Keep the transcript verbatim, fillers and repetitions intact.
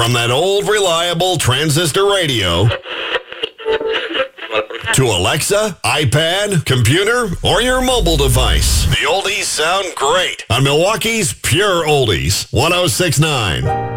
From that old reliable transistor radio to Alexa, iPad, computer, or your mobile device, the oldies sound great on Milwaukee's Pure Oldies, one oh six point nine.